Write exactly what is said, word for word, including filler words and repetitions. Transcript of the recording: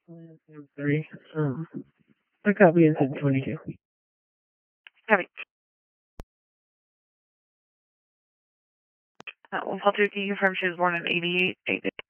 Three. Um, I copy in seven twenty-two. Copy. Uh, well, Walter, can you confirm she was born in eighty-eight?